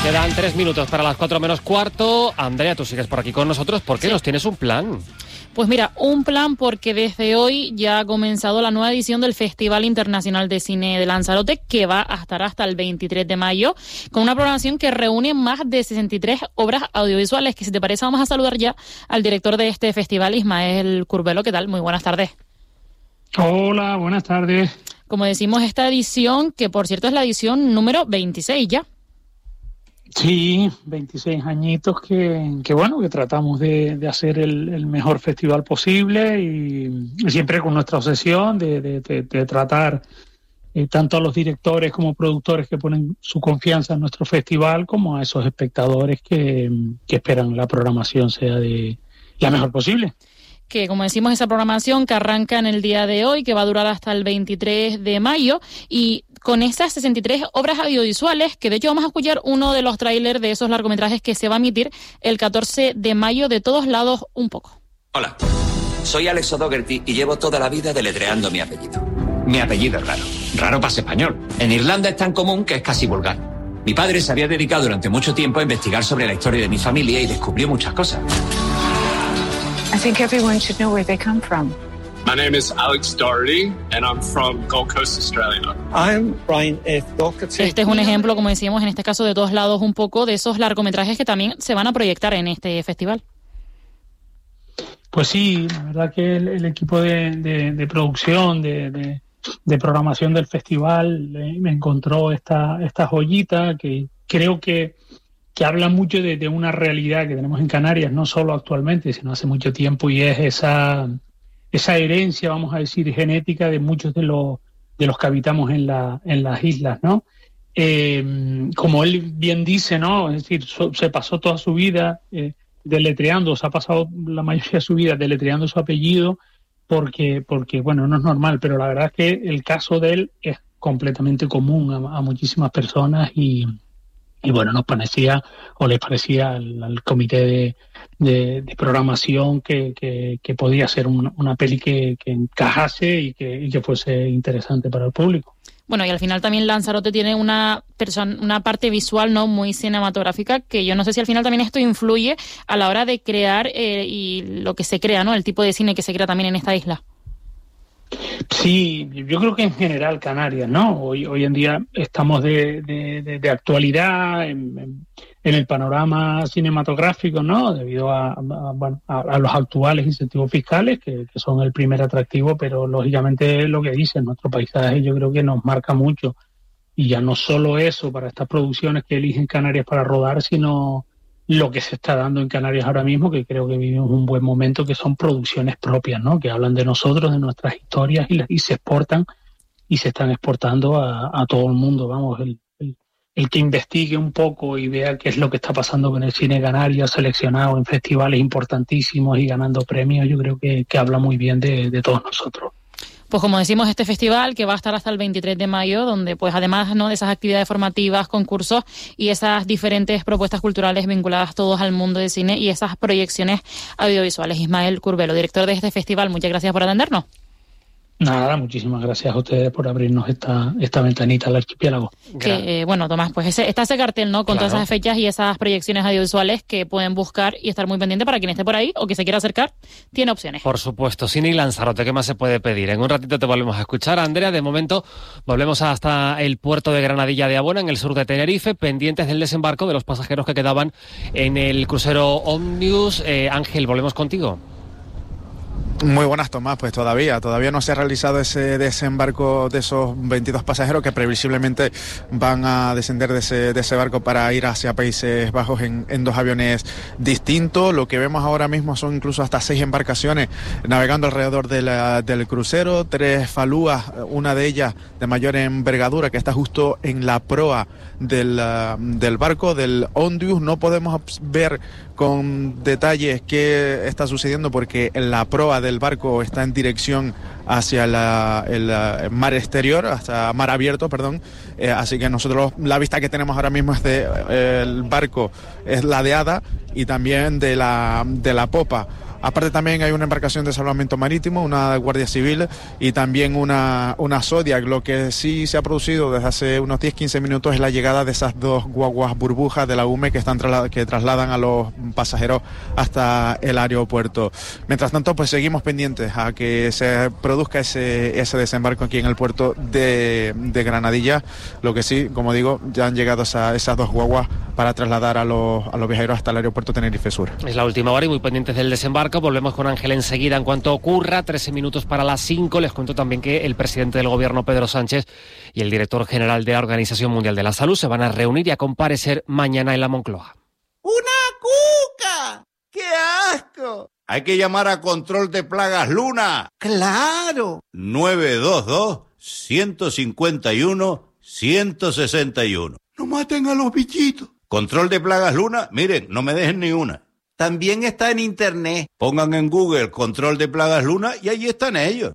Quedan 3 minutos para las 4 menos cuarto. Andrea, tú sigues por aquí con nosotros. ¿Por qué nos tienes un plan? Pues mira, un plan porque desde hoy ya ha comenzado la nueva edición del Festival Internacional de Cine de Lanzarote, que va a estar hasta el 23 de mayo, con una programación que reúne más de 63 obras audiovisuales, que si te parece vamos a saludar ya al director de este festival, Ismael Curbelo. ¿Qué tal? Muy buenas tardes. Hola, buenas tardes. Como decimos, esta edición, que por cierto es la edición número 26 ya. Sí, 26 añitos que tratamos de hacer el mejor festival posible y siempre con nuestra obsesión de tratar tanto a los directores como productores que ponen su confianza en nuestro festival como a esos espectadores que esperan la programación sea de la mejor posible. Que, como decimos, esa programación que arranca en el día de hoy, que va a durar hasta el 23 de mayo, y con esas 63 obras audiovisuales, que de hecho vamos a escuchar uno de los trailers de esos largometrajes que se va a emitir el 14 de mayo, de todos lados un poco. Hola, soy Alex O'Doherty y llevo toda la vida deletreando mi apellido. Mi apellido es raro, raro para ser español. En Irlanda es tan común que es casi vulgar. Mi padre se había dedicado durante mucho tiempo a investigar sobre la historia de mi familia y descubrió muchas cosas. I think everyone should know where they come from. My name is Alex Doherty, and I'm from Gold Coast, Australia. I'm Brian F. Doherty. Este es un ejemplo, como decíamos, en este caso de todos lados un poco, de esos largometrajes que también se van a proyectar en este festival. Pues sí, la verdad que el equipo de producción, de programación del festival me encontró esta joyita que creo que habla mucho de una realidad que tenemos en Canarias, no solo actualmente, sino hace mucho tiempo, y es esa herencia, vamos a decir, genética de muchos de los que habitamos en las islas, ¿no? Como él bien dice, ¿no? Es decir, se pasó toda su vida deletreando, se ha pasado la mayoría de su vida deletreando su apellido porque bueno, no es normal, pero la verdad es que el caso de él es completamente común a muchísimas personas y bueno, nos parecía, o les parecía al comité de programación que podía ser una peli que encajase y que fuese interesante para el público. Bueno, y al final también Lanzarote tiene una parte visual, ¿no?, muy cinematográfica, que yo no sé si al final también esto influye a la hora de crear y lo que se crea, ¿no?, el tipo de cine que se crea también en esta isla. Sí, yo creo que en general Canarias, ¿no? Hoy en día estamos de actualidad en el panorama cinematográfico, ¿no? Debido a los actuales incentivos fiscales, que son el primer atractivo, pero lógicamente lo que dice nuestro paisaje yo creo que nos marca mucho. Y ya no solo eso para estas producciones que eligen Canarias para rodar, sino lo que se está dando en Canarias ahora mismo, que creo que vivimos un buen momento, que son producciones propias, ¿no? Que hablan de nosotros, de nuestras historias y se exportan y se están exportando a todo el mundo. Vamos, el que investigue un poco y vea qué es lo que está pasando con el cine canario, seleccionado en festivales importantísimos y ganando premios, yo creo que habla muy bien de todos nosotros. Pues como decimos, este festival que va a estar hasta el 23 de mayo, donde pues además, ¿no?, de esas actividades formativas, concursos y esas diferentes propuestas culturales vinculadas todos al mundo del cine y esas proyecciones audiovisuales. Ismael Curbelo, director de este festival, muchas gracias por atendernos. Nada, muchísimas gracias a ustedes por abrirnos esta ventanita al archipiélago. Bueno, Tomás, pues está ese cartel, ¿no?, con todas esas fechas y esas proyecciones audiovisuales que pueden buscar y estar muy pendiente para quien esté por ahí o que se quiera acercar, tiene opciones. Por supuesto, Cine y Lanzarote, ¿qué más se puede pedir? En un ratito te volvemos a escuchar, Andrea. De momento volvemos hasta el puerto de Granadilla de Abona, en el sur de Tenerife, pendientes del desembarco de los pasajeros que quedaban en el crucero Omnius. Ángel, volvemos contigo. Muy buenas, Tomás. Pues todavía no se ha realizado ese desembarco de esos 22 pasajeros que previsiblemente van a descender de ese barco para ir hacia Países Bajos en dos aviones distintos. Lo que vemos ahora mismo son incluso hasta 6 embarcaciones navegando alrededor del crucero, 3 falúas, una de ellas de mayor envergadura que está justo en la proa del barco, del Ondius. No podemos ver con detalles qué está sucediendo porque la proa del barco está en dirección hacia el mar exterior, hasta mar abierto, perdón. Así que nosotros la vista que tenemos ahora mismo es el barco es ladeada y también de la popa. Aparte también hay una embarcación de salvamento marítimo, una Guardia Civil y también una Zodiac. Lo que sí se ha producido desde hace unos 10-15 minutos es la llegada de esas dos guaguas burbujas de la UME que trasladan a los pasajeros hasta el aeropuerto. Mientras tanto, pues seguimos pendientes a que se produzca ese desembarco aquí en el puerto de Granadilla. Lo que sí, como digo, ya han llegado esas dos guaguas para trasladar a los viajeros hasta el aeropuerto Tenerife Sur. Es la última hora y muy pendientes del desembarco. Volvemos con Ángel enseguida en cuanto ocurra. 13 minutos para las 5. Les cuento también que el presidente del Gobierno, Pedro Sánchez, y el director general de la Organización Mundial de la Salud se van a reunir y a comparecer mañana en la Moncloa. ¡Una cuca! ¡Qué asco! Hay que llamar a Control de Plagas Luna. ¡Claro! 922-151-161. ¡No maten a los bichitos! Control de Plagas Luna, miren, no me dejen ni una. También está en internet. Pongan en Google Control de Plagas Luna y allí están ellos.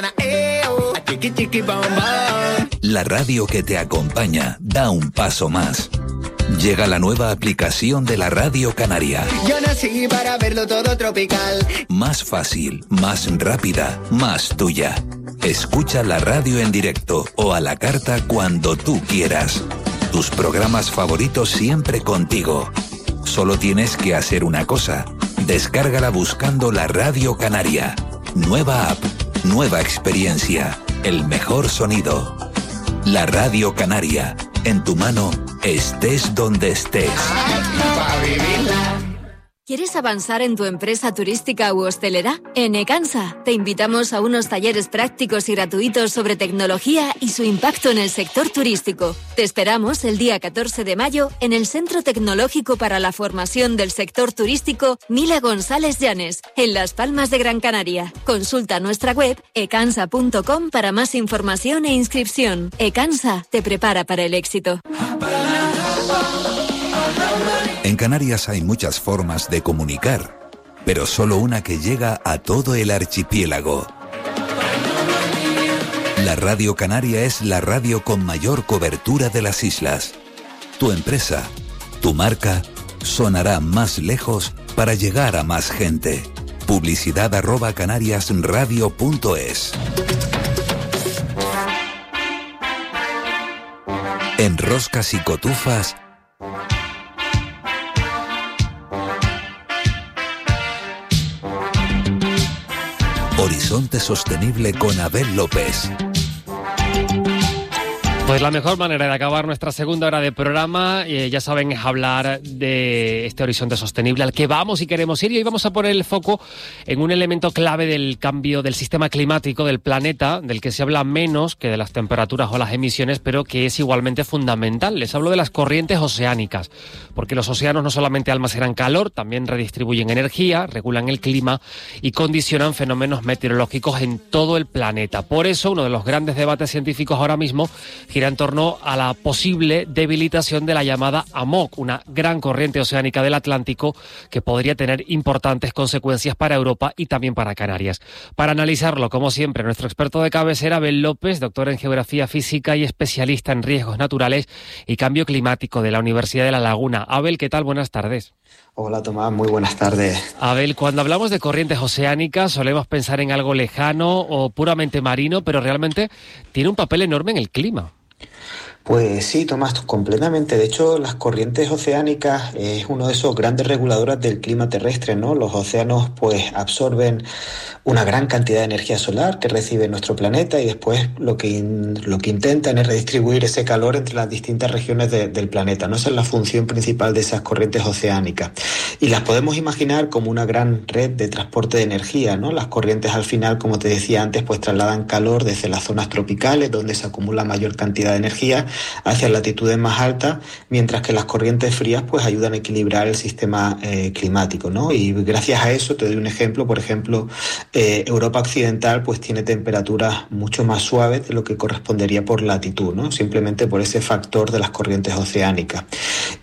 La radio que te acompaña da un paso más. Llega la nueva aplicación de la Radio Canaria. Yo nací para verlo todo tropical. Más fácil, más rápida, más tuya. Escucha la radio en directo o a la carta cuando tú quieras. Tus programas favoritos siempre contigo. Solo tienes que hacer una cosa. Descárgala buscando la Radio Canaria. Nueva app, nueva experiencia, el mejor sonido. La Radio Canaria, en tu mano, estés donde estés. ¿Quieres avanzar en tu empresa turística u hostelera? En Ecansa te invitamos a unos talleres prácticos y gratuitos sobre tecnología y su impacto en el sector turístico. Te esperamos el día 14 de mayo en el Centro Tecnológico para la Formación del Sector Turístico Mila González Llanes, en Las Palmas de Gran Canaria. Consulta nuestra web ecansa.com para más información e inscripción. Ecansa te prepara para el éxito. En Canarias hay muchas formas de comunicar, pero solo una que llega a todo el archipiélago. La Radio Canaria es la radio con mayor cobertura de las islas. Tu empresa, tu marca, sonará más lejos para llegar a más gente. Publicidad@canariasradio.es. En roscas y cotufas, Horizonte Sostenible con Abel López. Pues la mejor manera de acabar nuestra segunda hora de programa, ya saben, es hablar de este horizonte sostenible al que vamos y queremos ir. Y hoy vamos a poner el foco en un elemento clave del cambio del sistema climático del planeta, del que se habla menos que de las temperaturas o las emisiones, pero que es igualmente fundamental. Les hablo de las corrientes oceánicas, porque los océanos no solamente almacenan calor, también redistribuyen energía, regulan el clima y condicionan fenómenos meteorológicos en todo el planeta. Por eso, uno de los grandes debates científicos ahora mismo gira en torno a la posible debilitación de la llamada AMOC, una gran corriente oceánica del Atlántico que podría tener importantes consecuencias para Europa y también para Canarias. Para analizarlo, como siempre, nuestro experto de cabecera, Abel López, doctor en Geografía Física y especialista en riesgos naturales y cambio climático de la Universidad de La Laguna. Abel, ¿qué tal? Buenas tardes. Hola Tomás, muy buenas tardes. Abel, cuando hablamos de corrientes oceánicas solemos pensar en algo lejano o puramente marino, pero realmente tiene un papel enorme en el clima. Pues sí, Tomás, completamente. De hecho, las corrientes oceánicas es uno de esos grandes reguladores del clima terrestre, ¿no? Los océanos pues absorben una gran cantidad de energía solar que recibe nuestro planeta y después lo que intentan es redistribuir ese calor entre las distintas regiones del planeta, ¿no? Esa es la función principal de esas corrientes oceánicas. Y las podemos imaginar como una gran red de transporte de energía, ¿no? Las corrientes al final, como te decía antes, pues trasladan calor desde las zonas tropicales, donde se acumula mayor cantidad de energía, hacia latitudes más altas, mientras que las corrientes frías pues ayudan a equilibrar el sistema climático, ¿no? Y gracias a eso, te doy un ejemplo, por ejemplo, Europa occidental pues tiene temperaturas mucho más suaves de lo que correspondería por latitud, ¿no? Simplemente por ese factor de las corrientes oceánicas.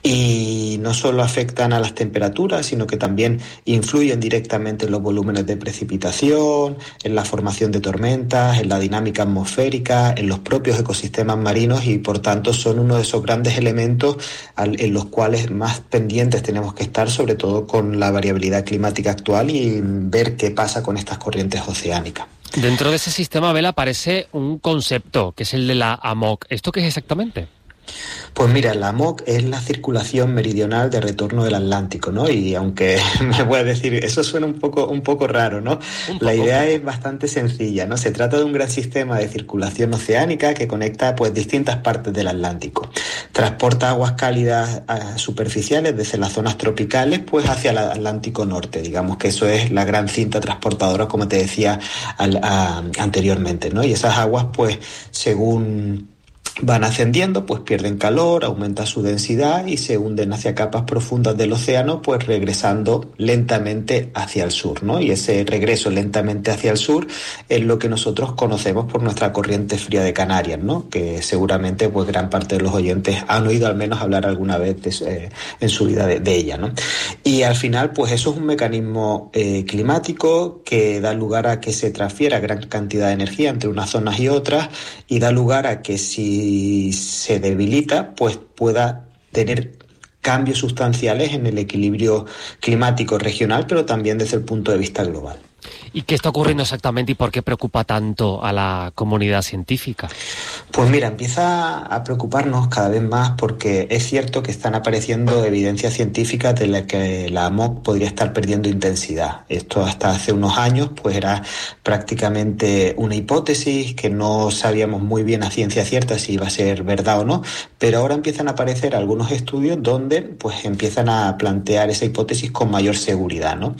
y no solo afectan a las temperaturas, sino que también influyen directamente en los volúmenes de precipitación, en la formación de tormentas, en la dinámica atmosférica, en los propios ecosistemas marinos y por tanto son uno de esos grandes elementos en los cuales más pendientes tenemos que estar, sobre todo con la variabilidad climática actual y ver qué pasa con estas corrientes oceánicas. Dentro de ese sistema, Abel, aparece un concepto que es el de la AMOC. ¿Esto qué es exactamente? Pues mira, la AMOC es la circulación meridional de retorno del Atlántico, ¿no? Y aunque me voy a decir, eso suena un poco raro, ¿no? La idea es bastante sencilla, ¿no? Se trata de un gran sistema de circulación oceánica que conecta pues distintas partes del Atlántico. Transporta aguas cálidas superficiales desde las zonas tropicales pues hacia el Atlántico Norte. Digamos que eso es la gran cinta transportadora, como te decía anteriormente, ¿no? Y esas aguas pues según van ascendiendo, pues pierden calor, aumenta su densidad y se hunden hacia capas profundas del océano, pues regresando lentamente hacia el sur, ¿no? Y ese regreso lentamente hacia el sur es lo que nosotros conocemos por nuestra corriente fría de Canarias, ¿no? Que seguramente pues gran parte de los oyentes han oído al menos hablar alguna vez en su vida de ella, ¿no? Y al final, pues eso es un mecanismo climático que da lugar a que se transfiera gran cantidad de energía entre unas zonas y otras y da lugar a que si se debilita, pues pueda tener cambios sustanciales en el equilibrio climático regional, pero también desde el punto de vista global. ¿Y qué está ocurriendo exactamente y por qué preocupa tanto a la comunidad científica? Pues mira, empieza a preocuparnos cada vez más porque es cierto que están apareciendo evidencias científicas de las que la AMOC podría estar perdiendo intensidad. Esto hasta hace unos años pues era prácticamente una hipótesis que no sabíamos muy bien a ciencia cierta si iba a ser verdad o no, pero ahora empiezan a aparecer algunos estudios donde pues empiezan a plantear esa hipótesis con mayor seguridad, ¿no?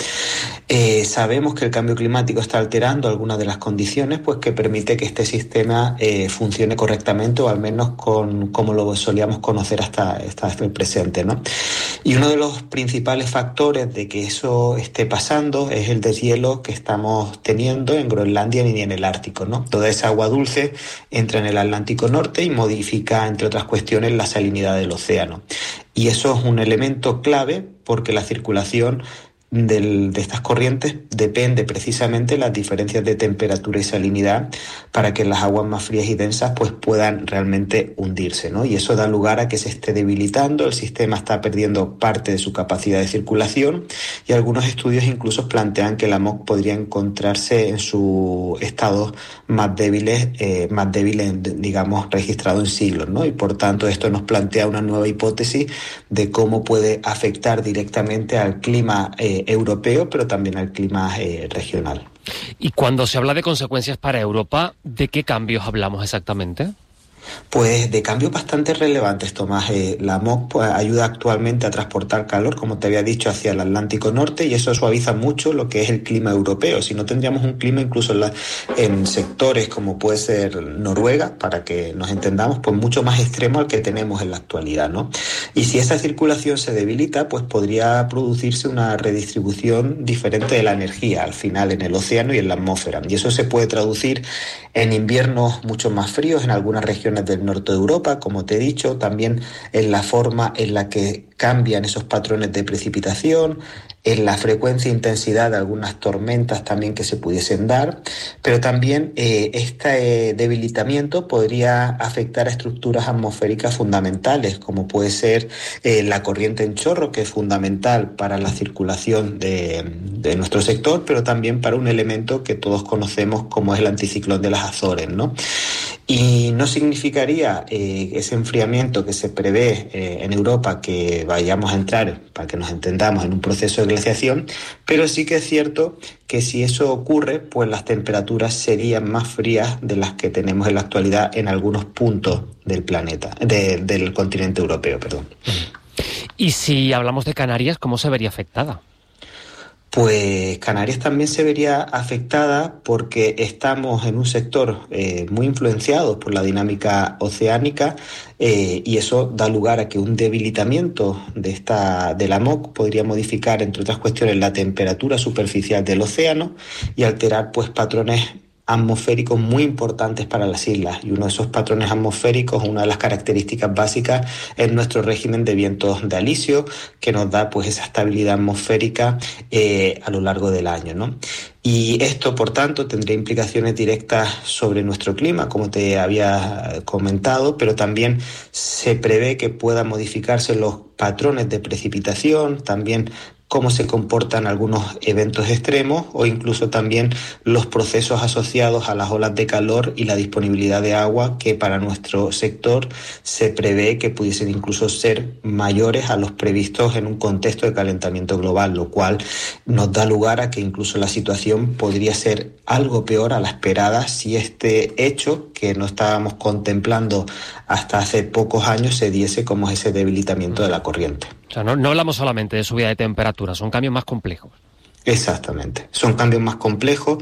Sabemos que el cambio climático está alterando algunas de las condiciones pues que permite que este sistema funcione correctamente o al menos como lo solíamos conocer hasta el presente, ¿no? Y uno de los principales factores de que eso esté pasando es el deshielo que estamos teniendo en Groenlandia y en el Ártico, ¿no? Toda esa agua dulce entra en el Atlántico Norte y modifica, entre otras cuestiones, la salinidad del océano. Y eso es un elemento clave porque la circulación de estas corrientes depende precisamente de las diferencias de temperatura y salinidad para que las aguas más frías y densas pues puedan realmente hundirse, ¿no? Y eso da lugar a que se esté debilitando, el sistema está perdiendo parte de su capacidad de circulación y algunos estudios incluso plantean que la AMOC podría encontrarse en su estado más débiles, digamos, registrado en siglos, ¿no? Y por tanto esto nos plantea una nueva hipótesis de cómo puede afectar directamente al clima europeo, pero también al clima regional. Y cuando se habla de consecuencias para Europa, ¿de qué cambios hablamos exactamente? Pues de cambios bastante relevantes, Tomás. La AMOC pues, ayuda actualmente a transportar calor, como te había dicho, hacia el Atlántico Norte y eso suaviza mucho lo que es el clima europeo. Si no tendríamos un clima incluso en sectores como puede ser Noruega, para que nos entendamos, pues mucho más extremo al que tenemos en la actualidad, ¿no? Y si esa circulación se debilita, pues podría producirse una redistribución diferente de la energía al final en el océano y en la atmósfera. Y eso se puede traducir en inviernos mucho más fríos en algunas regiones del norte de Europa, como te he dicho, también en la forma en la que cambian esos patrones de precipitación, en la frecuencia e intensidad de algunas tormentas también que se pudiesen dar, pero también este debilitamiento podría afectar a estructuras atmosféricas fundamentales, como puede ser la corriente en chorro, que es fundamental para la circulación de nuestro sector, pero también para un elemento que todos conocemos como es el anticiclón de las Azores, ¿no? Y no significaría ese enfriamiento que se prevé en Europa que vayamos a entrar, para que nos entendamos, en un proceso de glaciación, pero sí que es cierto que si eso ocurre, pues las temperaturas serían más frías de las que tenemos en la actualidad en algunos puntos del planeta, del continente europeo, perdón. Y si hablamos de Canarias, ¿cómo se vería afectada? Pues Canarias también se vería afectada porque estamos en un sector muy influenciado por la dinámica oceánica y eso da lugar a que un debilitamiento de la AMOC podría modificar, entre otras cuestiones, la temperatura superficial del océano y alterar pues patrones atmosféricos muy importantes para las islas, y uno de esos patrones atmosféricos, una de las características básicas, es nuestro régimen de vientos de alisio, que nos da pues esa estabilidad atmosférica a lo largo del año, ¿no? Y esto, por tanto, tendría implicaciones directas sobre nuestro clima, como te había comentado, pero también se prevé que puedan modificarse los patrones de precipitación, también cómo se comportan algunos eventos extremos o incluso también los procesos asociados a las olas de calor y la disponibilidad de agua, que para nuestro sector se prevé que pudiesen incluso ser mayores a los previstos en un contexto de calentamiento global, lo cual nos da lugar a que incluso la situación podría ser algo peor a la esperada si este hecho, que no estábamos contemplando hasta hace pocos años, se diese como ese debilitamiento de la corriente. O sea, no hablamos solamente de subida de temperatura, son cambios más complejos. Exactamente, son cambios más complejos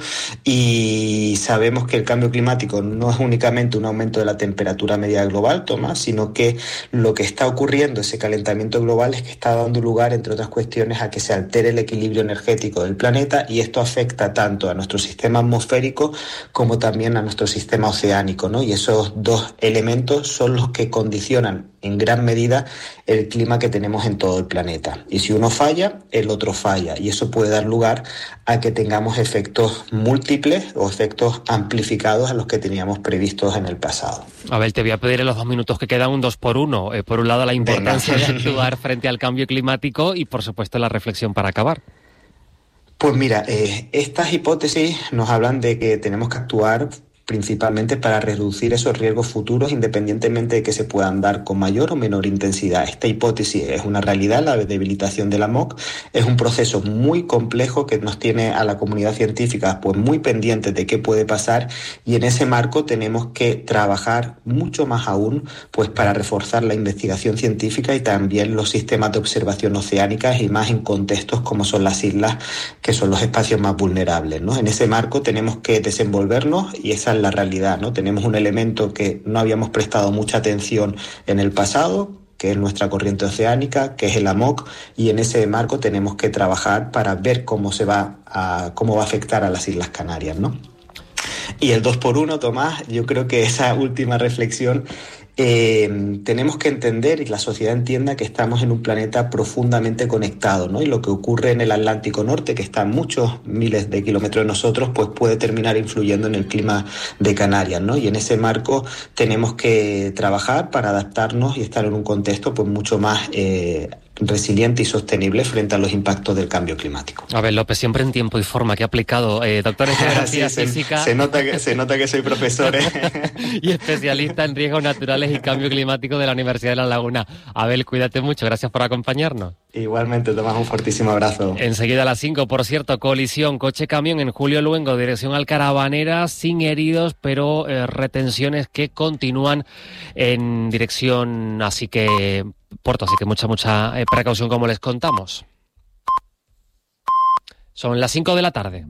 y sabemos que el cambio climático no es únicamente un aumento de la temperatura media global, Tomás, sino que lo que está ocurriendo, ese calentamiento global, es que está dando lugar, entre otras cuestiones, a que se altere el equilibrio energético del planeta, y esto afecta tanto a nuestro sistema atmosférico como también a nuestro sistema oceánico, ¿no? Y esos dos elementos son los que condicionan en gran medida el clima que tenemos en todo el planeta. Y si uno falla, el otro falla, y eso puede dar lugar a que tengamos efectos múltiples o efectos amplificados a los que teníamos previstos en el pasado. A ver, te voy a pedir en los 2 minutos que quedan un 2x1. Por un lado, la importancia de actuar frente al cambio climático y, por supuesto, la reflexión para acabar. Pues mira, estas hipótesis nos hablan de que tenemos que actuar principalmente para reducir esos riesgos futuros, independientemente de que se puedan dar con mayor o menor intensidad. Esta hipótesis es una realidad, la debilitación de la MOC, es un proceso muy complejo que nos tiene a la comunidad científica pues muy pendientes de qué puede pasar, y en ese marco tenemos que trabajar mucho más aún pues para reforzar la investigación científica y también los sistemas de observación oceánica, y más en contextos como son las islas, que son los espacios más vulnerables, ¿no? En ese marco tenemos que desenvolvernos, y esa es la realidad, ¿no? Tenemos un elemento que no habíamos prestado mucha atención en el pasado, que es nuestra corriente oceánica, que es el AMOC, y en ese marco tenemos que trabajar para ver cómo va a afectar a las Islas Canarias, ¿no? Y el 2x1, Tomás, yo creo que esa última reflexión, tenemos que entender, y la sociedad entienda, que estamos en un planeta profundamente conectado, ¿no? Y lo que ocurre en el Atlántico Norte, que está a muchos miles de kilómetros de nosotros, pues puede terminar influyendo en el clima de Canarias, ¿no? Y en ese marco tenemos que trabajar para adaptarnos y estar en un contexto pues mucho más resiliente y sostenible frente a los impactos del cambio climático. A ver, López, siempre en tiempo y forma, que ha aplicado, doctor en geografía física. Se nota que soy profesor, y especialista en riesgos naturales y cambio climático de la Universidad de La Laguna. Abel, cuídate mucho, gracias por acompañarnos. Igualmente, Tomás, un fortísimo abrazo. Enseguida a las 5, por cierto, colisión coche-camión en Julio Luengo, dirección Alcarabanera, sin heridos, pero retenciones que continúan en dirección Puerto, así que mucha precaución, como les contamos. Son las 5 de la tarde.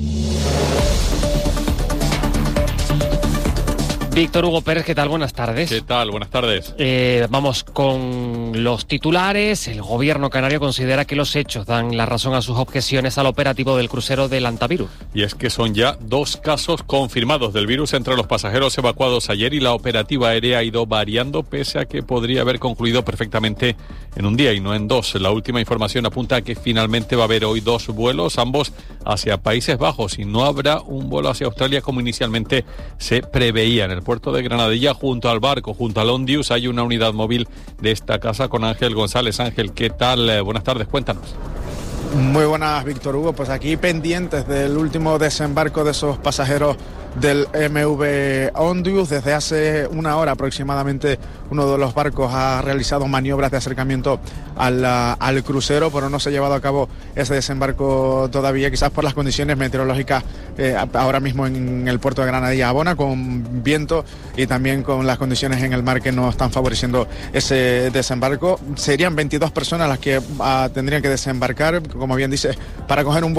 Víctor Hugo Pérez, ¿qué tal? Buenas tardes. ¿Qué tal? Buenas tardes. Vamos con los titulares. El gobierno canario considera que los hechos dan la razón a sus objeciones al operativo del crucero del Antavirus. Y es que son ya 2 casos confirmados del virus entre los pasajeros evacuados ayer, y la operativa aérea ha ido variando, pese a que podría haber concluido perfectamente en un día y no en 2. La última información apunta a que finalmente va a haber hoy 2 vuelos, ambos hacia Países Bajos, y no habrá un vuelo hacia Australia como inicialmente se preveía. En el puerto de Granadilla, junto al barco, junto al Ondius, hay una unidad móvil de esta casa con Ángel González. Ángel, ¿qué tal? Buenas tardes, cuéntanos. Muy buenas, Víctor Hugo. Pues aquí pendientes del último desembarco de esos pasajeros del MV Ondius. Desde hace una hora aproximadamente uno de los barcos ha realizado maniobras de acercamiento al crucero, pero no se ha llevado a cabo ese desembarco todavía, quizás por las condiciones meteorológicas ahora mismo en el puerto de Granadilla Abona, con viento y también con las condiciones en el mar que no están favoreciendo ese desembarco. Serían 22 personas las que tendrían que desembarcar, como bien dice, para coger un vuelo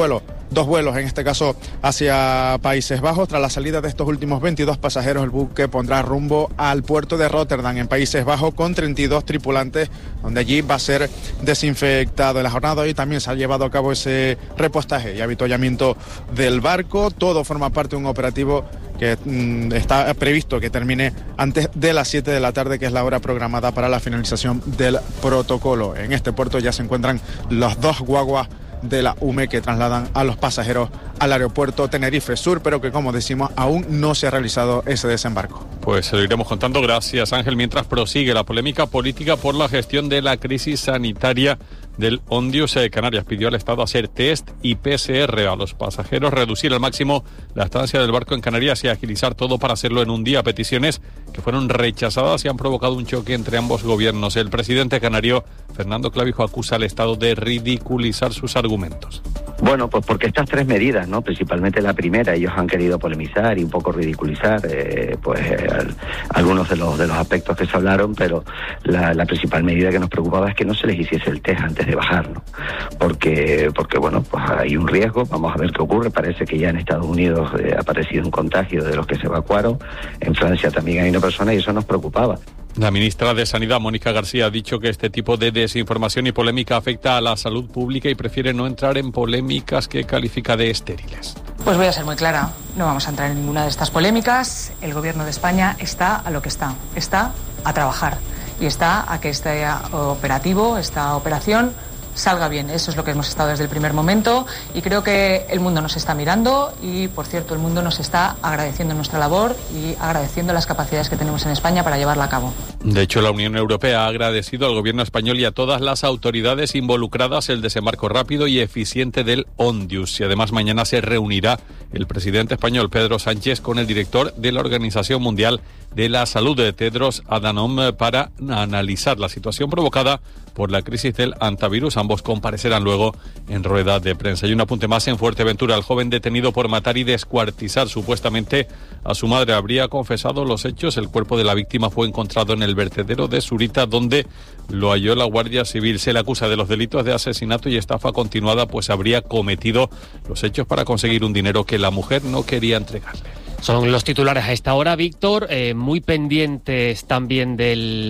2 vuelos, en este caso hacia Países Bajos. Tras la salida de estos últimos 22 pasajeros, el buque pondrá rumbo al puerto de Rotterdam, en Países Bajos, con 32 tripulantes, donde allí va a ser desinfectado. En la jornada de hoy también se ha llevado a cabo ese repostaje y avituallamiento del barco. Todo forma parte de un operativo que está previsto que termine antes de las 7 de la tarde, que es la hora programada para la finalización del protocolo. En este puerto ya se encuentran los 2 guaguas de la UME que trasladan a los pasajeros al aeropuerto Tenerife Sur, pero que, como decimos, aún no se ha realizado ese desembarco. Pues se lo iremos contando. Gracias, Ángel. Mientras prosigue la polémica política por la gestión de la crisis sanitaria del Ondius, Canarias pidió al Estado hacer test y PCR a los pasajeros, reducir al máximo la estancia del barco en Canarias y agilizar todo para hacerlo en un día. Peticiones que fueron rechazadas y han provocado un choque entre ambos gobiernos. El presidente canario, Fernando Clavijo, acusa al Estado de ridiculizar sus argumentos. Bueno, pues porque estas 3 medidas, ¿no? Principalmente la primera, ellos han querido polemizar y un poco ridiculizar algunos de los aspectos que se hablaron, pero la principal medida que nos preocupaba es que no se les hiciese el test antes de bajar, ¿no? Porque bueno, pues hay un riesgo. Vamos a ver qué ocurre. Parece que ya en Estados Unidos ha aparecido un contagio de los que se evacuaron. En Francia también hay una persona y eso nos preocupaba. La ministra de Sanidad, Mónica García, ha dicho que este tipo de desinformación y polémica afecta a la salud pública y prefiere no entrar en polémicas que califica de estériles. Pues voy a ser muy clara, no vamos a entrar en ninguna de estas polémicas. El Gobierno de España está a lo que está a trabajar y está a que este operativo, esta operación, salga bien. Eso es lo que hemos estado desde el primer momento y creo que el mundo nos está mirando y, por cierto, el mundo nos está agradeciendo nuestra labor y agradeciendo las capacidades que tenemos en España para llevarla a cabo. De hecho, la Unión Europea ha agradecido al gobierno español y a todas las autoridades involucradas el desembarco rápido y eficiente del Ondius. Y además mañana se reunirá el presidente español Pedro Sánchez con el director de la Organización Mundial de la Salud, Tedros Adhanom, para analizar la situación provocada por la crisis del antivirus. Ambos comparecerán luego en rueda de prensa. Y un apunte más: en Fuerteventura, el joven detenido por matar y descuartizar supuestamente a su madre habría confesado los hechos. El cuerpo de la víctima fue encontrado en el vertedero de Zurita, donde lo halló la Guardia Civil. Se le acusa de los delitos de asesinato y estafa continuada, pues habría cometido los hechos para conseguir un dinero que la mujer no quería entregarle. Son los titulares a esta hora, Víctor, muy pendientes también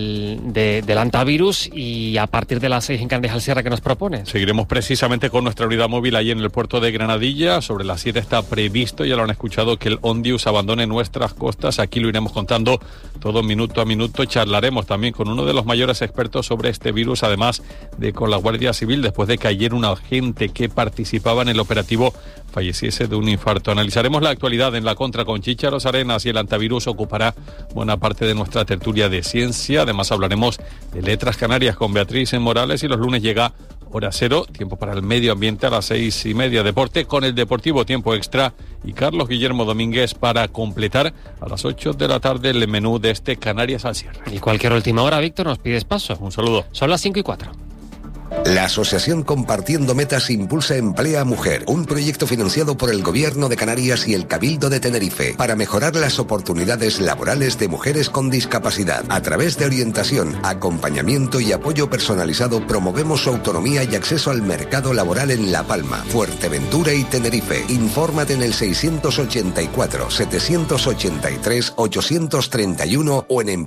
del antivirus, y a partir de las 6 en Candes al Sierra, ¿qué nos propones? Seguiremos precisamente con nuestra unidad móvil ahí en el puerto de Granadilla. Sobre las 7 está previsto, ya lo han escuchado, que el Ondius abandone nuestras costas. Aquí lo iremos contando todo minuto a minuto. Charlaremos también con uno de los mayores expertos sobre este virus, además de con la Guardia Civil, después de que ayer un agente que participaba en el operativo falleciese de un infarto. Analizaremos la actualidad en la contra con Chícharos Arenas, y el antivirus ocupará buena parte de nuestra tertulia de ciencia. Además hablaremos de Letras Canarias con Beatriz Morales, y los lunes llega Hora Cero, tiempo para el medio ambiente, a las 6:30, deporte con el Deportivo Tiempo Extra y Carlos Guillermo Domínguez para completar a las 8 de la tarde el menú de este Canarias al Cierre. Y cualquier última hora, Víctor, nos pides paso. Un saludo. Son las 5:04. La Asociación Compartiendo Metas impulsa Emplea Mujer, un proyecto financiado por el Gobierno de Canarias y el Cabildo de Tenerife para mejorar las oportunidades laborales de mujeres con discapacidad. A través de orientación, acompañamiento y apoyo personalizado, promovemos su autonomía y acceso al mercado laboral en La Palma, Fuerteventura y Tenerife. Infórmate en el 684-783-831 o en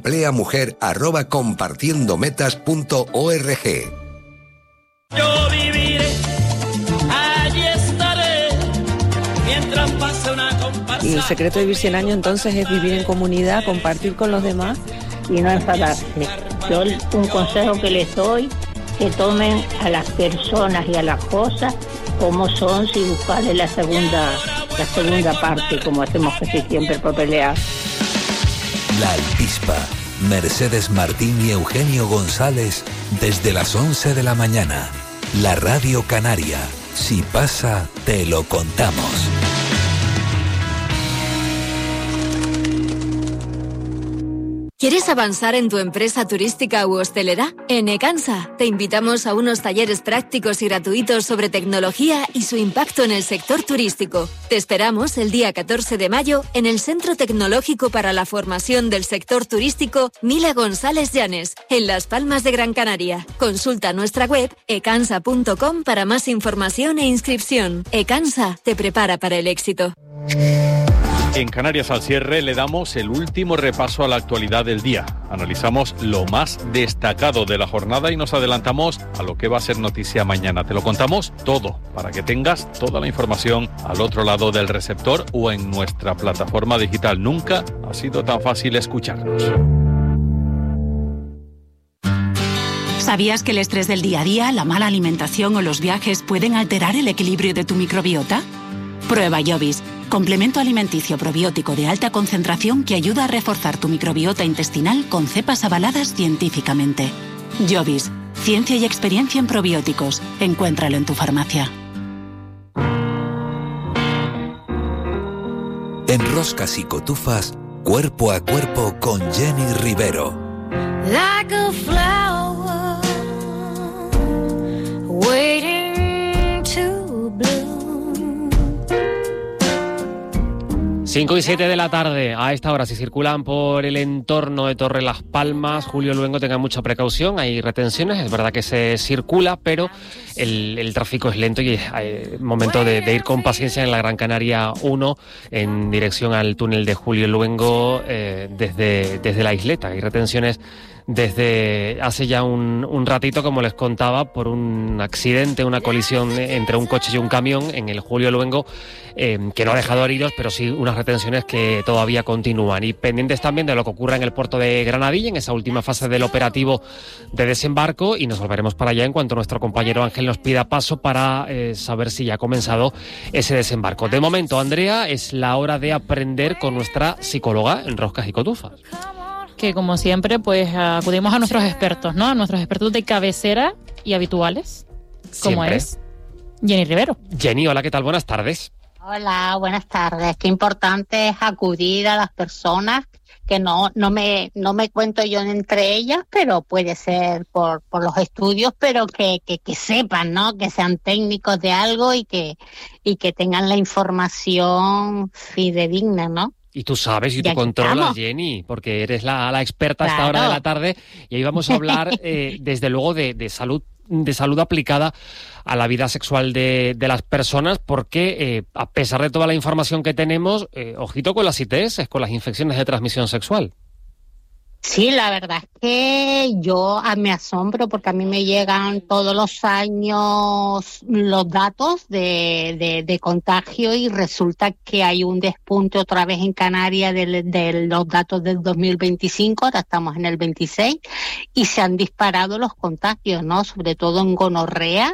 empleamujer@compartiendometas.org. Yo viviré, allí estaré, mientras pase una comparsa. Y el secreto de vivir 100 años entonces es vivir en comunidad, compartir con los demás y no enfadarse. Yo un consejo que les doy, que tomen a las personas y a las cosas como son, sin buscarle la segunda parte, como hacemos casi siempre por pelear. La Alpispa, Mercedes Martín y Eugenio González, desde las 11 de la mañana. La Radio Canaria. Si pasa, te lo contamos. ¿Quieres avanzar en tu empresa turística u hostelera? En Ecansa te invitamos a unos talleres prácticos y gratuitos sobre tecnología y su impacto en el sector turístico. Te esperamos el día 14 de mayo en el Centro Tecnológico para la Formación del Sector Turístico Mila González Llanes, en Las Palmas de Gran Canaria. Consulta nuestra web ecansa.com para más información e inscripción. Ecansa te prepara para el éxito. En Canarias al cierre le damos el último repaso a la actualidad del día. Analizamos lo más destacado de la jornada y nos adelantamos a lo que va a ser noticia mañana. Te lo contamos todo para que tengas toda la información al otro lado del receptor o en nuestra plataforma digital. Nunca ha sido tan fácil escucharnos. ¿Sabías que el estrés del día a día, la mala alimentación o los viajes pueden alterar el equilibrio de tu microbiota? Prueba Jovis, complemento alimenticio probiótico de alta concentración que ayuda a reforzar tu microbiota intestinal con cepas avaladas científicamente. Jovis, ciencia y experiencia en probióticos. Encuéntralo en tu farmacia. En Roscas y Cotufas, Cuerpo a Cuerpo con Jenny Rivero. Like a flower waiting to bloom. 5 y 7 de la tarde, a esta hora, si circulan por el entorno de Torre Las Palmas, Julio Luengo, tengan mucha precaución, hay retenciones, es verdad que se circula, pero el tráfico es lento y es momento de ir con paciencia en la Gran Canaria 1 en dirección al túnel de Julio Luengo desde la isleta. Hay retenciones desde hace ya un ratito, como les contaba, por un accidente, una colisión entre un coche y un camión en el Julio Luengo, que no ha dejado heridos, pero sí unas retenciones que todavía continúan. Y pendientes también de lo que ocurra en el puerto de Granadilla, en esa última fase del operativo de desembarco, y nos volveremos para allá en cuanto nuestro compañero Ángel nos pida paso para saber si ya ha comenzado ese desembarco. De momento, Andrea, es la hora de aprender con nuestra psicóloga en Roscas y Cotufas. Que como siempre, pues acudimos a nuestros expertos, ¿no? A nuestros expertos de cabecera y habituales, como Siempre. es Jenny Rivero. Jenny, hola, ¿qué tal? Buenas tardes. Hola, buenas tardes. Qué importante es acudir a las personas que no me cuento yo entre ellas, pero puede ser por los estudios, pero que sepan, ¿no? Que sean técnicos de algo y que tengan la información fidedigna, ¿no? Y tú sabes y tú Ya controlas, estamos. Jenny, porque eres la experta a esta hora de la tarde, y ahí vamos a hablar desde luego de salud aplicada a la vida sexual de las personas, porque a pesar de toda la información que tenemos, ojito con las ITS, con las infecciones de transmisión sexual. Sí, la verdad es que yo me asombro porque a mí me llegan todos los años los datos de contagio y resulta que hay un despunte otra vez en Canarias de los datos del 2025, ahora estamos en el 26, y se han disparado los contagios, ¿no? Sobre todo en gonorrea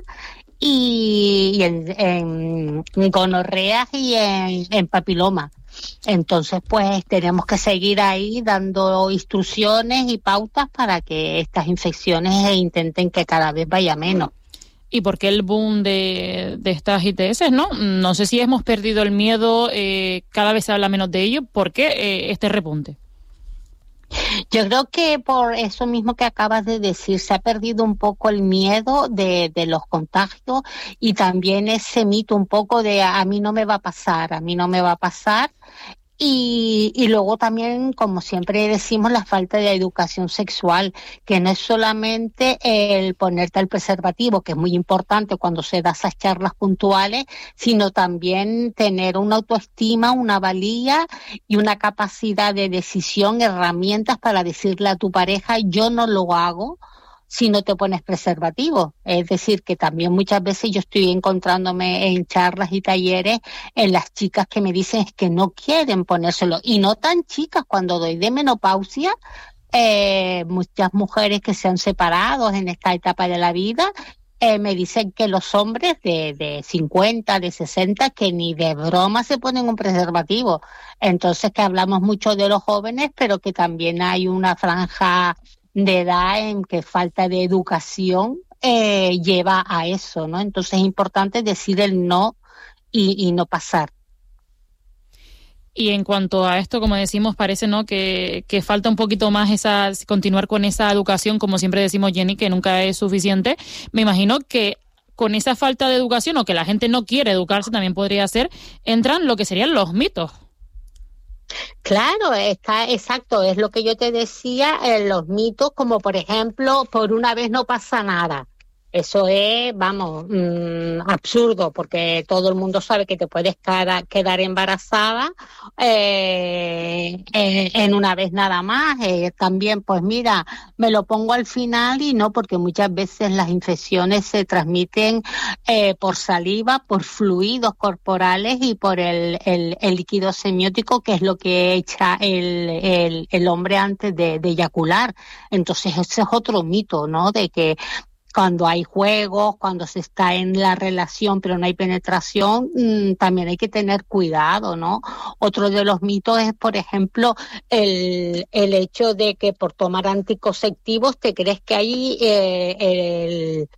y en gonorreas y en papiloma. Entonces, pues tenemos que seguir ahí dando instrucciones y pautas para que estas infecciones intenten que cada vez vaya menos. ¿Y por qué el boom de estas ITS, no? No sé si hemos perdido el miedo, cada vez se habla menos de ello. ¿Por qué este repunte? Yo creo que por eso mismo que acabas de decir, se ha perdido un poco el miedo de los contagios y también ese mito un poco de a mí no me va a pasar. Y luego también, como siempre decimos, la falta de educación sexual, que no es solamente el ponerte el preservativo, que es muy importante cuando se da esas charlas puntuales, sino también tener una autoestima, una valía y una capacidad de decisión, herramientas para decirle a tu pareja, yo no lo hago si no te pones preservativo. Es decir, que también muchas veces yo estoy encontrándome en charlas y talleres en las chicas que me dicen es que no quieren ponérselo, y no tan chicas. Cuando doy de menopausia, muchas mujeres que se han separado en esta etapa de la vida me dicen que los hombres de 50, de 60, que ni de broma se ponen un preservativo. Entonces, que hablamos mucho de los jóvenes, pero que también hay una franja de edad en que falta de educación lleva a eso, ¿no? Entonces es importante decir el no y no pasar. Y en cuanto a esto, como decimos, parece no que falta un poquito más continuar con esa educación, como siempre decimos, Jenny, que nunca es suficiente. Me imagino que con esa falta de educación o que la gente no quiere educarse, también podría ser, entran lo que serían los mitos. Claro, está exacto, es lo que yo te decía, los mitos, como por ejemplo, por una vez no pasa nada. Eso es, absurdo, porque todo el mundo sabe que te puedes quedar embarazada en una vez nada más. También, pues mira, me lo pongo al final y no, porque muchas veces las infecciones se transmiten por saliva, por fluidos corporales y por el líquido semiótico, que es lo que echa el hombre antes de eyacular. Entonces ese es otro mito, ¿no? De que cuando hay juegos, cuando se está en la relación pero no hay penetración, también hay que tener cuidado, ¿no? Otro de los mitos es, por ejemplo, el hecho de que por tomar anticonceptivos te crees que hay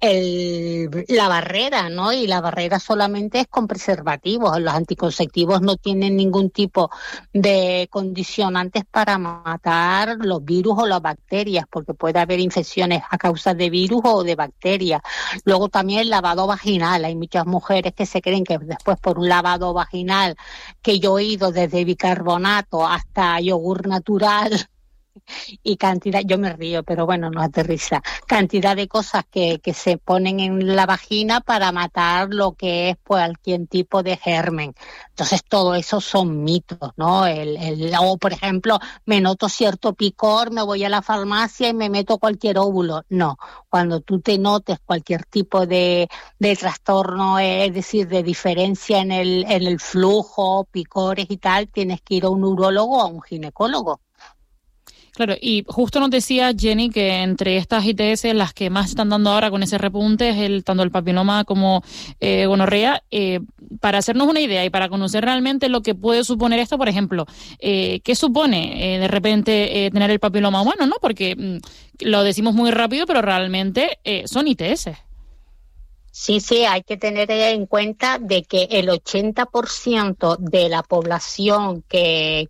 la barrera, ¿no? Y la barrera solamente es con preservativos. Los anticonceptivos no tienen ningún tipo de condicionantes para matar los virus o las bacterias, porque puede haber infecciones a causa de virus o de bacterias. Luego también el lavado vaginal. Hay muchas mujeres que se creen que después por un lavado vaginal, que yo he ido desde bicarbonato hasta yogur natural, y cantidad, yo me río, pero bueno, no aterriza, cantidad de cosas que se ponen en la vagina para matar lo que es cualquier tipo de germen. Entonces todo eso son mitos, ¿no? O por ejemplo, me noto cierto picor, me voy a la farmacia y me meto cualquier óvulo. No, cuando tú te notes cualquier tipo de trastorno, es decir, de diferencia en el flujo, picores y tal, tienes que ir a un urólogo o a un ginecólogo. Claro, y justo nos decía Jenny que entre estas ITS las que más están dando ahora con ese repunte es tanto el papiloma como gonorrea. Para hacernos una idea y para conocer realmente lo que puede suponer esto, por ejemplo, ¿qué supone de repente tener el papiloma humano, no? Porque lo decimos muy rápido, pero realmente son ITS. Sí, hay que tener en cuenta de que el 80% de la población que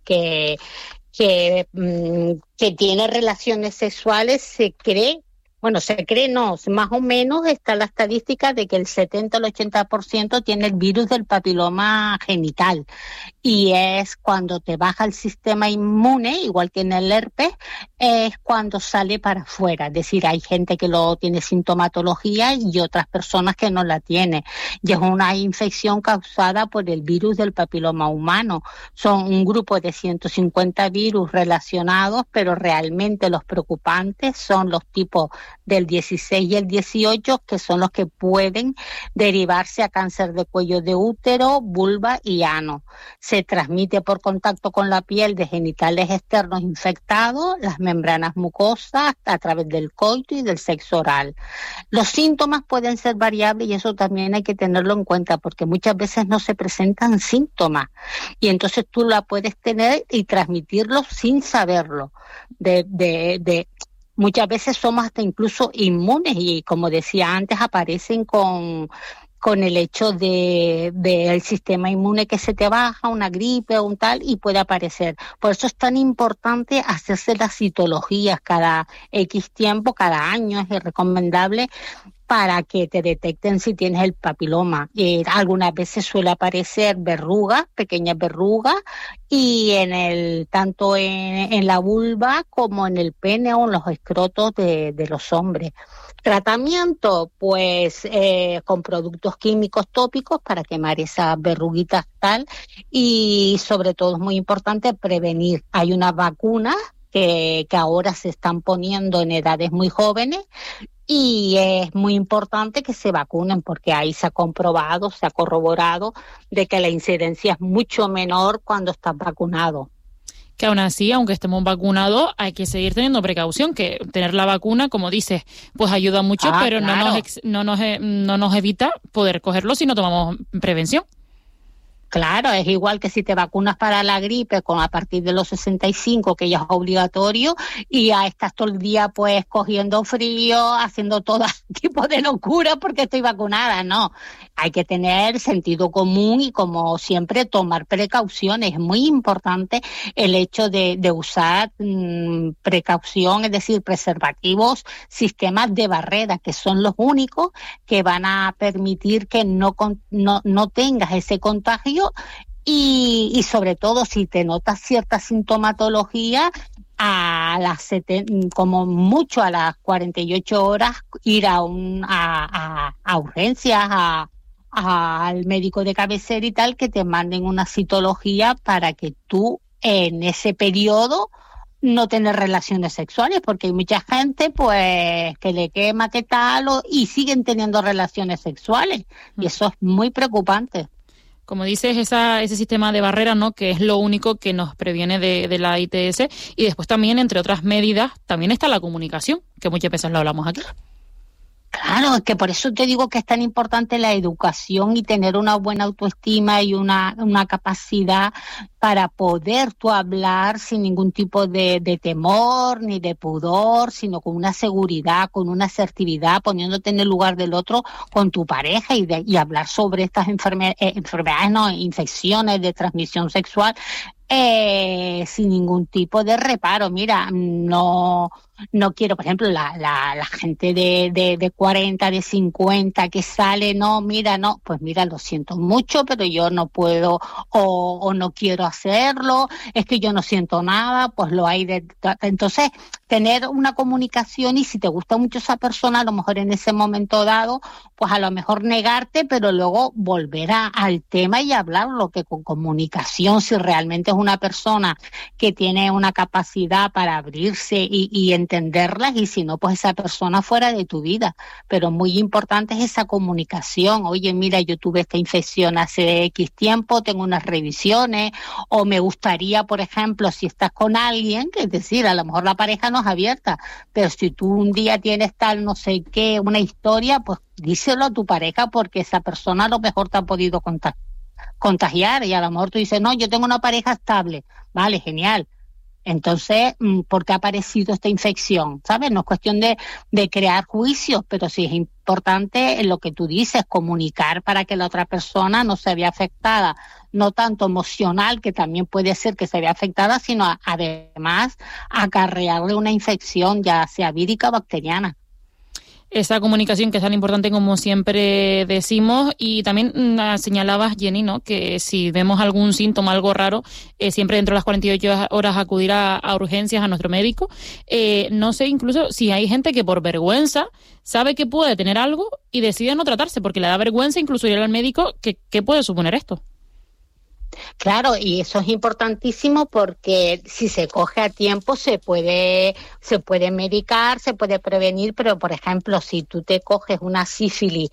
tiene relaciones sexuales se cree, más o menos está la estadística de que el 70 al 80% tiene el virus del papiloma genital, y es cuando te baja el sistema inmune, igual que en el herpes, es cuando sale para afuera. Es decir, hay gente que lo tiene sintomatología y otras personas que no la tienen. Y es una infección causada por el virus del papiloma humano. Son un grupo de 150 virus relacionados, pero realmente los preocupantes son los tipos del 16 y el 18, que son los que pueden derivarse a cáncer de cuello de útero, vulva y ano. Se transmite por contacto con la piel de genitales externos infectados, las membranas mucosas, a través del coito y del sexo oral. Los síntomas pueden ser variables y eso también hay que tenerlo en cuenta, porque muchas veces no se presentan síntomas y entonces tú la puedes tener y transmitirlo sin saberlo. Muchas veces somos hasta incluso inmunes y, como decía antes, aparecen con el hecho del sistema inmune que se te baja, una gripe o un tal, y puede aparecer. Por eso es tan importante hacerse las citologías cada X tiempo, cada año es recomendable, para que te detecten si tienes el papiloma. Algunas veces suele aparecer verrugas, pequeñas verrugas, y tanto en la vulva como en el pene o en los escrotos de los hombres. Tratamiento, pues con productos químicos tópicos para quemar esas verruguitas tal, y sobre todo es muy importante prevenir. Hay unas vacunas que ahora se están poniendo en edades muy jóvenes, y es muy importante que se vacunen, porque ahí se ha comprobado, se ha corroborado de que la incidencia es mucho menor cuando estás vacunado. Que aún así, aunque estemos vacunados, hay que seguir teniendo precaución, que tener la vacuna, como dices, pues ayuda mucho, pero claro, no nos evita poder cogerlo si no tomamos prevención. Claro, es igual que si te vacunas para la gripe a partir de los 65, que ya es obligatorio, y ya estás todo el día pues cogiendo frío, haciendo todo tipo de locura porque estoy vacunada. No, hay que tener sentido común y, como siempre, tomar precauciones. Es muy importante el hecho de usar precaución, es decir, preservativos, sistemas de barrera, que son los únicos que van a permitir que no tengas ese contagio y sobre todo si te notas cierta sintomatología, como mucho a las 48 horas ir a urgencias, al médico de cabecera y tal, que te manden una citología para que tú en ese periodo no tener relaciones sexuales, porque hay mucha gente pues que le quema, que tal, y siguen teniendo relaciones sexuales, y eso es muy preocupante. Como dices, ese sistema de barrera, ¿no?, que es lo único que nos previene de la ITS, y después también, entre otras medidas, también está la comunicación, que muchas veces lo hablamos aquí. Claro, es que por eso te digo que es tan importante la educación y tener una buena autoestima y una capacidad para poder tú hablar sin ningún tipo de temor ni de pudor, sino con una seguridad, con una asertividad, poniéndote en el lugar del otro con tu pareja y hablar sobre estas enfermedades, no, infecciones de transmisión sexual, sin ningún tipo de reparo. Mira, no quiero, por ejemplo, la gente de 40, de 50 que sale, pues mira, lo siento mucho, pero yo no puedo o no quiero hacerlo, es que yo no siento nada, pues lo hay entonces, tener una comunicación, y si te gusta mucho esa persona, a lo mejor en ese momento dado, pues a lo mejor negarte, pero luego volver al tema y hablarlo, que con comunicación, si realmente es una persona que tiene una capacidad para abrirse y entenderlas, y si no, pues esa persona fuera de tu vida. Pero muy importante es esa comunicación. Oye, mira, yo tuve esta infección hace X tiempo, tengo unas revisiones, o me gustaría, por ejemplo, si estás con alguien, que es decir, a lo mejor la pareja no es abierta, pero si tú un día tienes tal no sé qué, una historia, pues díselo a tu pareja, porque esa persona a lo mejor te ha podido contagiar, y a lo mejor tú dices, no, yo tengo una pareja estable. Vale, genial. Entonces, ¿por qué ha aparecido esta infección? ¿Sabes? No es cuestión de crear juicios, pero sí es importante en lo que tú dices, comunicar para que la otra persona no se vea afectada, no tanto emocional, que también puede ser que se vea afectada, sino además acarrearle una infección, ya sea vírica o bacteriana. Esa comunicación que es tan importante, como siempre decimos. Y también señalabas, Jenny, ¿no?, que si vemos algún síntoma, algo raro, siempre dentro de las 48 horas acudir a urgencias, a nuestro médico. No sé incluso si hay gente que por vergüenza sabe que puede tener algo y decide no tratarse porque le da vergüenza incluso ir al médico. ¿Qué puede suponer esto? Claro, y eso es importantísimo, porque si se coge a tiempo se puede medicar, se puede prevenir, pero por ejemplo, si tú te coges una sífilis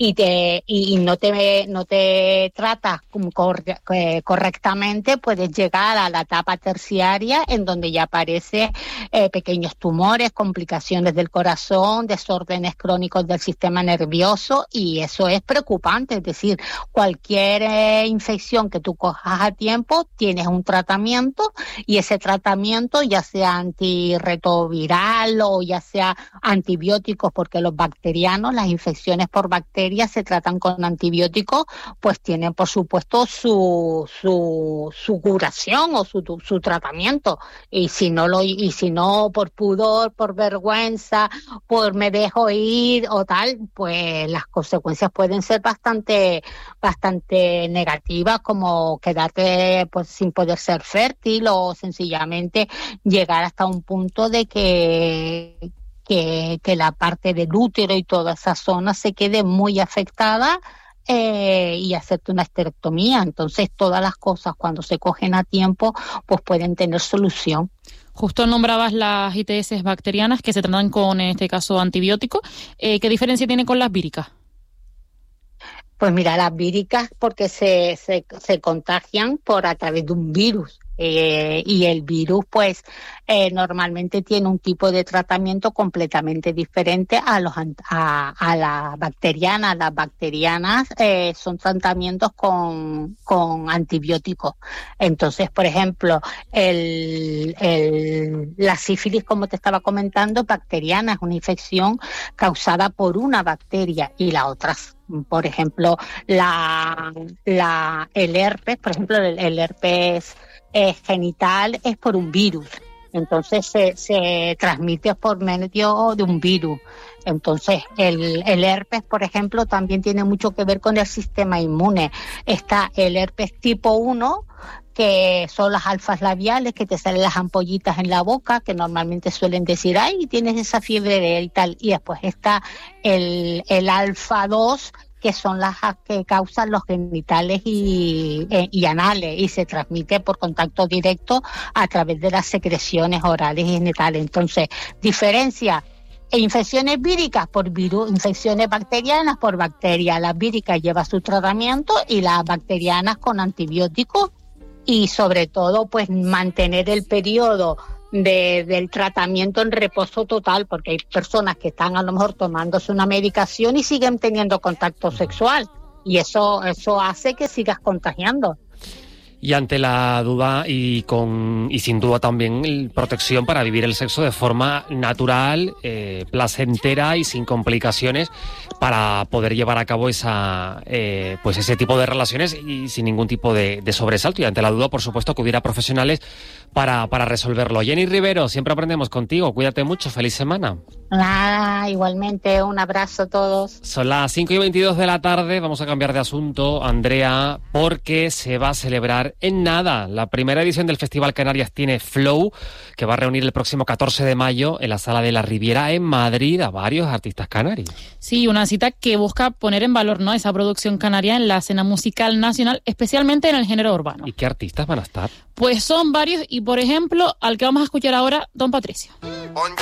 y no te tratas correctamente, puedes llegar a la etapa terciaria, en donde ya aparecen pequeños tumores, complicaciones del corazón, desórdenes crónicos del sistema nervioso, y eso es preocupante. Es decir, cualquier infección que tú cojas a tiempo, tienes un tratamiento, y ese tratamiento, ya sea antirretroviral o ya sea antibióticos, porque los bacterianos, las infecciones por bacterias se tratan con antibióticos, pues tienen por supuesto su curación o su tratamiento, y si no por pudor, por vergüenza, por me dejo ir o tal, pues las consecuencias pueden ser bastante negativas, como quedarte pues sin poder ser fértil, o sencillamente llegar hasta un punto de que la parte del útero y toda esa zona se quede muy afectada, y hacerte una esterectomía. Entonces, todas las cosas, cuando se cogen a tiempo, pues pueden tener solución. Justo nombrabas las ITS bacterianas, que se tratan con, en este caso, antibióticos. ¿Qué diferencia tiene con las víricas? Pues mira, las víricas porque se contagian a través de un virus. Y el virus, pues, normalmente tiene un tipo de tratamiento completamente diferente a las bacterianas. Las bacterianas son tratamientos con antibióticos. Entonces, por ejemplo, la sífilis, como te estaba comentando, bacteriana, es una infección causada por una bacteria, y la otra, por ejemplo, el herpes, por ejemplo, el herpes genital es por un virus. Entonces se transmite por medio de un virus. Entonces el herpes, por ejemplo, también tiene mucho que ver con el sistema inmune. Está el herpes tipo 1, que son las alfas labiales, que te salen las ampollitas en la boca, que normalmente suelen decir, ay, tienes esa fiebre y tal. Y después está el alfa 2, que son las que causan los genitales y anales, y se transmite por contacto directo a través de las secreciones orales y genitales. Entonces, diferencia: infecciones víricas por virus, infecciones bacterianas por bacterias. Las víricas llevan su tratamiento y las bacterianas con antibióticos, y sobre todo, pues, mantener el periodo del tratamiento en reposo total, porque hay personas que están a lo mejor tomándose una medicación y siguen teniendo contacto sexual, y eso hace que sigas contagiando. Y ante la duda y sin duda también protección para vivir el sexo de forma natural, placentera y sin complicaciones, para poder llevar a cabo ese tipo de relaciones y sin ningún tipo de sobresalto. Y ante la duda, por supuesto, que hubiera profesionales para resolverlo. Jenny Rivero, siempre aprendemos contigo. Cuídate mucho. Feliz semana. Nada, igualmente, un abrazo a todos. Son las 5:22 de la tarde. Vamos a cambiar de asunto, Andrea, porque se va a celebrar en nada la primera edición del Festival Canarias Tiene Flow, que va a reunir el próximo 14 de mayo en la Sala de la Riviera en Madrid a varios artistas canarios. Sí, una cita que busca poner en valor, ¿no?, esa producción canaria en la escena musical nacional, especialmente en el género urbano. ¿Y qué artistas van a estar? Pues son varios, y por ejemplo, al que vamos a escuchar ahora, Don Patricio. Bon